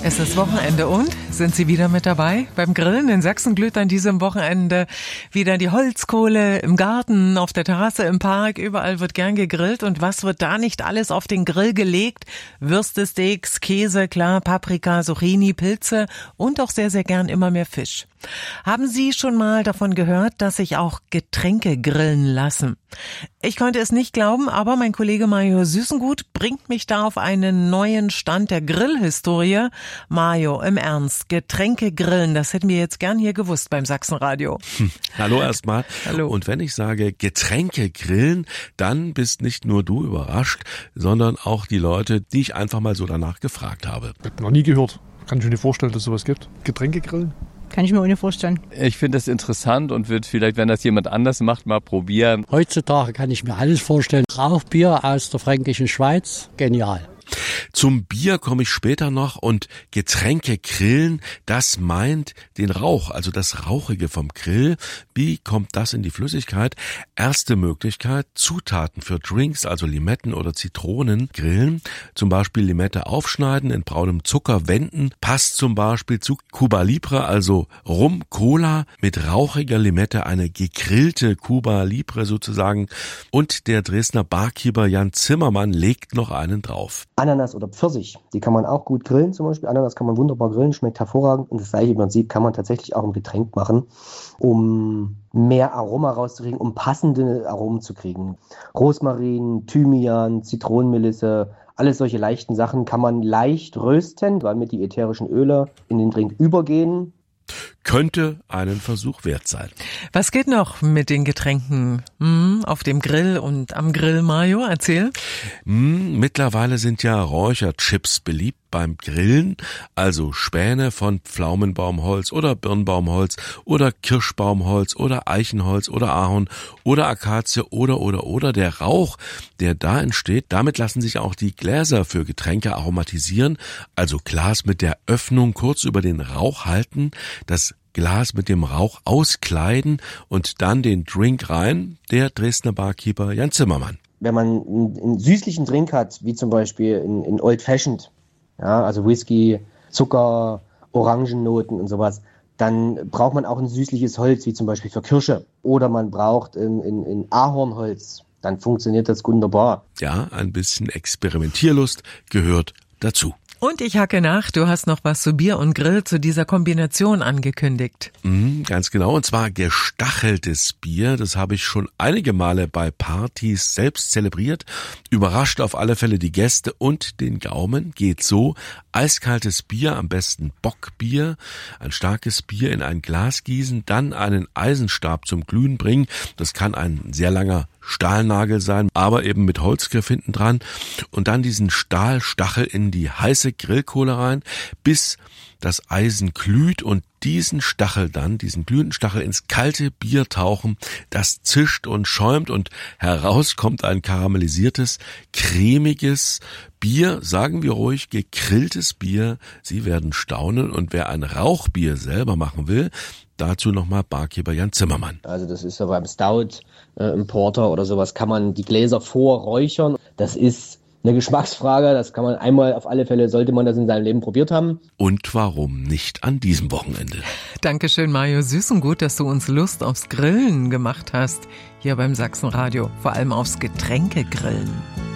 Es ist Wochenende und sind Sie wieder mit dabei? Beim Grillen in Sachsen glüht an diesem Wochenende wieder die Holzkohle im Garten, auf der Terrasse, im Park. Überall wird gern gegrillt. Und was wird da nicht alles auf den Grill gelegt? Würstesteaks, Käse, klar, Paprika, Zucchini, Pilze und auch sehr, sehr gern immer mehr Fisch. Haben Sie schon mal davon gehört, dass sich auch Getränke grillen lassen? Ich konnte es nicht glauben, aber mein Kollege Mario Süßengut bringt mich da auf einen neuen Stand der Grillhistorie. Mario, im Ernst, Getränke grillen, das hätten wir jetzt gern hier gewusst beim Sachsenradio. Hallo erstmal. Hallo. Und wenn ich sage Getränke grillen, dann bist nicht nur du überrascht, sondern auch die Leute, die ich einfach mal so danach gefragt habe. Ich habe noch nie gehört. Kann ich mir nicht vorstellen, dass es sowas gibt. Getränke grillen? Kann ich mir auch nicht vorstellen. Ich finde das interessant und würde vielleicht, wenn das jemand anders macht, mal probieren. Heutzutage kann ich mir alles vorstellen. Rauchbier aus der fränkischen Schweiz, genial. Zum Bier komme ich später noch und Getränke grillen, das meint den Rauch, also das Rauchige vom Grill. Wie kommt das in die Flüssigkeit? Erste Möglichkeit, Zutaten für Drinks, also Limetten oder Zitronen grillen. Zum Beispiel Limette aufschneiden, in braunem Zucker wenden. Passt zum Beispiel zu Cuba Libre, also Rum, Cola mit rauchiger Limette, eine gegrillte Cuba Libre sozusagen. Und der Dresdner Barkeeper Jan Zimmermann legt noch einen drauf. Ananas oder Pfirsich, die kann man auch gut grillen zum Beispiel. Ananas kann man wunderbar grillen, schmeckt hervorragend. Und das gleiche Prinzip kann man tatsächlich auch im Getränk machen, um mehr Aroma rauszukriegen, um passende Aromen zu kriegen. Rosmarin, Thymian, Zitronenmelisse, alles solche leichten Sachen kann man leicht rösten, weil mit die ätherischen Öle in den Drink übergehen. Könnte einen Versuch wert sein. Was geht noch mit den Getränken auf dem Grill und am Grill, Mario? Erzähl. Mittlerweile sind ja Räucherchips beliebt beim Grillen, also Späne von Pflaumenbaumholz oder Birnbaumholz oder Kirschbaumholz oder Eichenholz oder Ahorn oder Akazie oder der Rauch, der da entsteht, damit lassen sich auch die Gläser für Getränke aromatisieren, also Glas mit der Öffnung kurz über den Rauch halten, das Glas mit dem Rauch auskleiden und dann den Drink rein, der Dresdner Barkeeper Jan Zimmermann. Wenn man einen süßlichen Drink hat, wie zum Beispiel in Old Fashioned, ja, also Whisky, Zucker, Orangennoten und sowas, dann braucht man auch ein süßliches Holz, wie zum Beispiel für Kirsche. Oder man braucht in Ahornholz, dann funktioniert das wunderbar. Ja, ein bisschen Experimentierlust gehört dazu. Und ich hacke nach, du hast noch was zu Bier und Grill, zu dieser Kombination angekündigt. Ganz genau, und zwar gestacheltes Bier. Das habe ich schon einige Male bei Partys selbst zelebriert. Überrascht auf alle Fälle die Gäste und den Gaumen. Geht so: eiskaltes Bier, am besten Bockbier, ein starkes Bier in ein Glas gießen, dann einen Eisenstab zum Glühen bringen. Das kann ein sehr langer Stahlnagel sein, aber eben mit Holzgriff hinten dran, und dann diesen Stahlstachel in die heiße Grillkohle rein, bis das Eisen glüht, und diesen Stachel dann, diesen glühenden Stachel ins kalte Bier tauchen, das zischt und schäumt und heraus kommt ein karamellisiertes, cremiges Bier, sagen wir ruhig, gegrilltes Bier. Sie werden staunen, und wer ein Rauchbier selber machen will, dazu nochmal Barkeeper Jan Zimmermann. Also das ist so beim Stout, im Porter oder sowas, kann man die Gläser vorräuchern. Das ist eine Geschmacksfrage, das kann man einmal, auf alle Fälle sollte man das in seinem Leben probiert haben. Und warum nicht an diesem Wochenende? Dankeschön, Mario Süßengut, dass du uns Lust aufs Grillen gemacht hast, hier beim Sachsenradio, vor allem aufs Getränkegrillen.